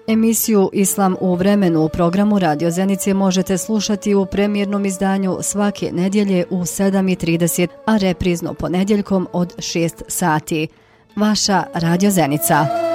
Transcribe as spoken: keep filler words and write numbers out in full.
Emisiju Islam u vremenu u programu Radio Zenice možete slušati u premijernom izdanju svake nedjelje u sedam i trideset, a reprizno ponedjeljkom od šest sati. Vaša Radio Zenica.